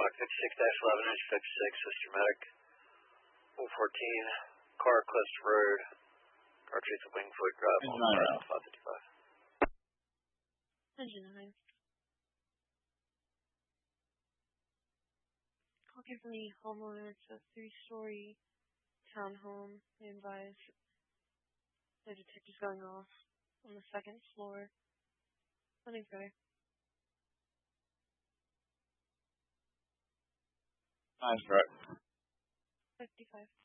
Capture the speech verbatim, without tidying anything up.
Block fifty-six dash eleven, engine fifty-six, Sister Medic, one fourteen, car Cliffs Road, car treats of Wingfoot Drive, on five fifty-five. Engine nine. Talking from the homeowner, it's a three-story townhome. They advise the detectives going off on the second floor. Nothing fair. Nice, right? fifty-five.